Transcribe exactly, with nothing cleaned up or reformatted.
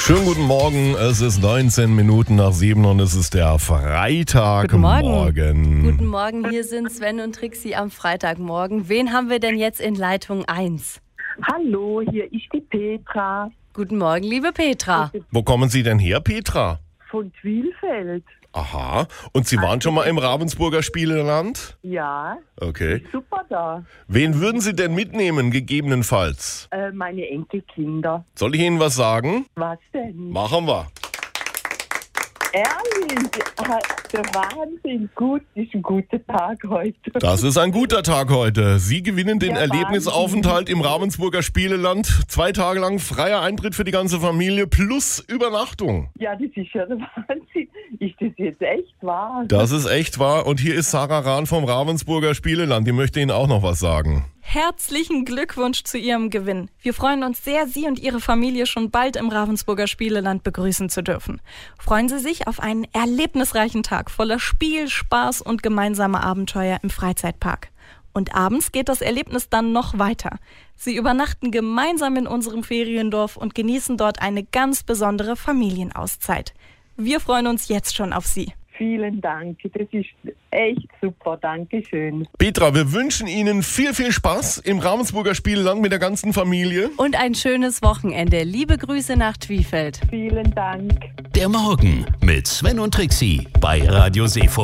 Schönen guten Morgen, es ist neunzehn Minuten nach sieben und es ist der Freitagmorgen. Guten Morgen. Guten Morgen, hier sind Sven und Trixie am Freitagmorgen. Wen haben wir denn jetzt in Leitung eins? Hallo, hier ist die Petra. Guten Morgen, liebe Petra. Wo kommen Sie denn her, Petra? Von Twilfeld. Aha, und Sie waren schon mal im Ravensburger Spieleland? Ja, Okay. super da. Wen würden Sie denn mitnehmen, gegebenenfalls? Äh, meine Enkelkinder. Soll ich Ihnen was sagen? Was denn? Machen wir. Ehrlich, ah, der Wahnsinn. Gut, ist ein guter Tag heute. Das ist ein guter Tag heute. Sie gewinnen den Ja, Erlebnisaufenthalt im Ravensburger Spieleland. Zwei Tage lang freier Eintritt für die ganze Familie plus Übernachtung. Ja, das ist ja der Wahnsinn. Ist das jetzt echt wahr? Das ist echt wahr. Und hier ist Sarah Rahn vom Ravensburger Spieleland. Die möchte Ihnen auch noch was sagen. Herzlichen Glückwunsch zu Ihrem Gewinn. Wir freuen uns sehr, Sie und Ihre Familie schon bald im Ravensburger Spieleland begrüßen zu dürfen. Freuen Sie sich auf einen erlebnisreichen Tag voller Spiel, Spaß und gemeinsame Abenteuer im Freizeitpark. Und abends geht das Erlebnis dann noch weiter. Sie übernachten gemeinsam in unserem Feriendorf und genießen dort eine ganz besondere Familienauszeit. Wir freuen uns jetzt schon auf Sie. Vielen Dank, das ist echt super, Dankeschön. Petra, wir wünschen Ihnen viel, viel Spaß im Ravensburger Spieleland mit der ganzen Familie. Und ein schönes Wochenende. Liebe Grüße nach Twilfeld. Vielen Dank. Der Morgen mit Sven und Trixie bei Radio Seefunk.